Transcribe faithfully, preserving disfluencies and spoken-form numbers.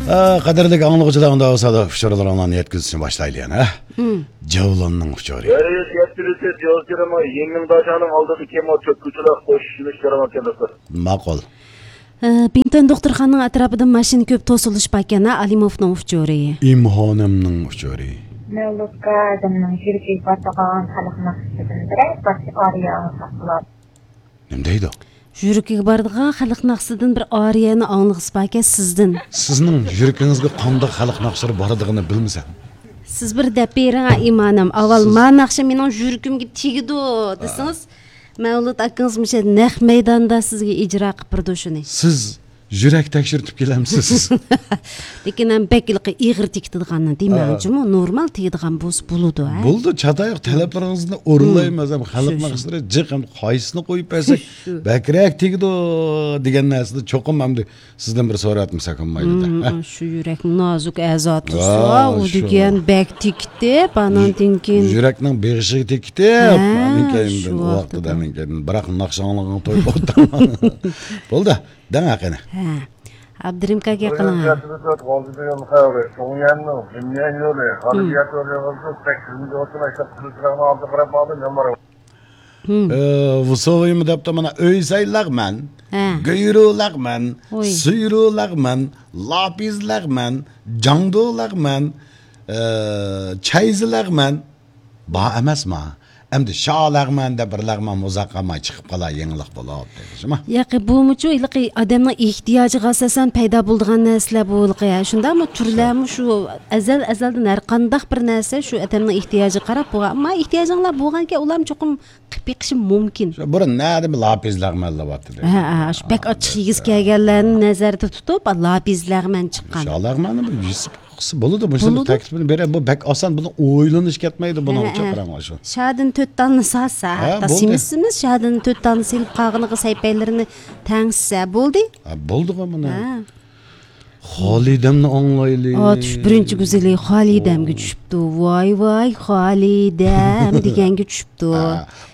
Qadrli anlıqçılarında olsa da uçurularından yetkizisini başlaylayan ha. Javlanның uçuru. Yarış yetkilisi diyorlarıma yengin daşanın aldığı kemo çökücüler koşuşunu çıkarmak kendisi. Maqul. Binton doktorxonaning atrofida mashina ko'p to'silishpakan Alimovning uchuri. İmhanımның uçuru. Mevlutga adamның yuragi bataqan xalqning sidindire baş ariya saqlar. Nima deydi? Yuragiga bordigan xalq naqsidan bir ariyani anglag'ispakan sizdan. Sizning yuragingizga qanday xalq naqshlari borligini bilmasan. Siz bir deb bering imanim. Avval ma naqshi mening yuragimga tegdi desangiz, Mevlut akangiz mishe naq maydonda sizga ijro qilib birdi shuni. Siz yurak tekshirtib kelamsiz. Lekin ham bekilqi ig'ir tekdiganni demaymanmi? Normal tegdigan bo'z bo'ladi, ha? Bo'ldi, chatoyoq talablaringizni o'rinlaymiz ham xalq naqshlari jiqim qaysini qo'yib bersak, bakrak tegdi degan narsani cho'qim ham sizdan bir so'ratmasak bo'lmaydi. Shu yurak nozik a'zosi, u degan bak tekdi, banandan keyin yurakning beg'ishiga tekdi, men keyin vaqtida men keyin biroq naqshonligini to'yib o'tiraman. Bo'ldi, dang aqana. Ha. Abdurim kaga qiling. Vusoyim deb mana o'ysaylarman, g'ayrularman, suyrularman, lapizlarman, jangdolarman, chayzilarman. Ba emasmi? Endi şalarman da birlarman muzaqqamay chiqib qolar yangilik bo'ladi deysizmi? Yo'q, bu muchu ilqi odamning ehtiyojiga asosan paydo bo'lgan narsalar bo'lqi. Shundami turlarmi shu azal azaldan har qanday bir narsa shu odamning ehtiyojiga qarab bo'lgan. Ammo ehtiyojinglar bo'lganki ular cho'qim qilib beqishi mumkin. Shu burun nima lapizlarman deyapti. Ha, ha, shu bek ochiq yigiz kelganlarni nazarda tutib lapizlarman chiqqan. Şalarman bu yusib qisi bo'ladi. Bu shuni taklifini beradi. Bu bek oson, buni o'ylanish ketmaydi buni chaqiraman shu. Shadin to'rt tonni sasa, tasimizimiz shadin to'rt tonni silib qolganiga saypaylarini tangsa bo'ldi. Ha, bo'ldi-ku buni. Xolidamni anglayli. Ot birinchi go'zali Xolidamga tushibdi. Voy voy Xolidam deganga tushibdi.